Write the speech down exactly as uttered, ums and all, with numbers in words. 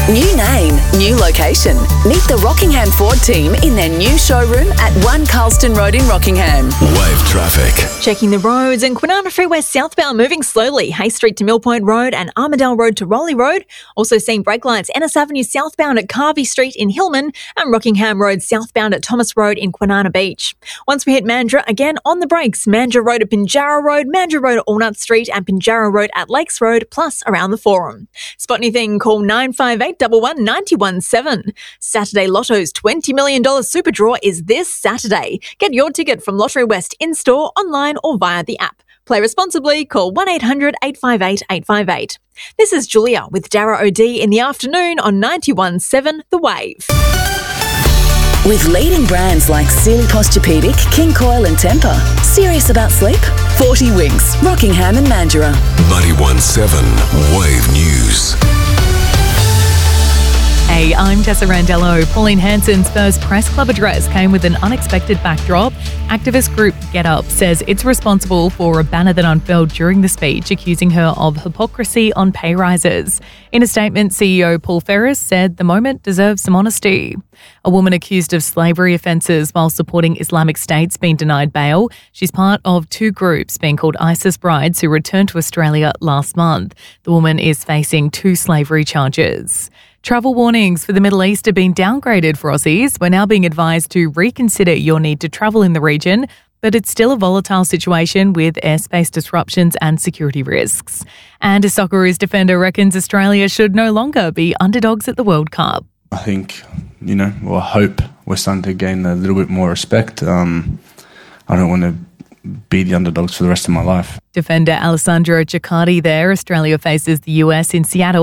New name, new location. Meet the Rockingham Ford team in their new showroom at one Carlston Road in Rockingham. Wave traffic. Checking the roads, and Kwinana Freeway southbound moving slowly. Hay Street to Mill Point Road and Armadale Road to Rowley Road. Also seeing brake lights Ennis Avenue southbound at Carvey Street in Hillman and Rockingham Road southbound at Thomas Road in Kwinana Beach. Once we hit Mandurah, again on the brakes. Mandurah Road at Pinjarra Road, Mandurah Road at Allnut Street and Pinjarra Road at Lakes Road, plus around the Forum. Spot anything, call nine five eight one one, nine one seven. Saturday Lotto's twenty million dollars Super Draw is this Saturday. Get your ticket from Lottery West in-store, online or via the app. Play responsibly, call one eight hundred, eight five eight, eight five eight. This is Julia with Dara O'D in the afternoon on ninety-one point seven The Wave. With leading brands like Sealy Posturepedic, King Coil and Tempur. Serious about sleep? forty Winks, Rockingham and Mandurah. ninety-one point seven Wave News. Hey, I'm Tessa Randello. Pauline Hanson's first press club address came with an unexpected backdrop. Activist group Get Up says it's responsible for a banner that unfurled during the speech, accusing her of hypocrisy on pay rises. In a statement, C E O Paul Ferris said the moment deserves some honesty. A woman accused of slavery offences while supporting Islamic State's been denied bail. She's part of two groups being called ISIS Brides who returned to Australia last month. The woman is facing two slavery charges. Travel warnings for the Middle East have been downgraded for Aussies. We're now being advised to reconsider your need to travel in the region, but it's still a volatile situation with airspace disruptions and security risks. And a Socceroos defender reckons Australia should no longer be underdogs at the World Cup. I think, you know, well, I hope we're starting to gain a little bit more respect. Um, I don't want to be the underdogs for the rest of my life. Defender Alessandro Ciccardi there. Australia faces the U S in Seattle.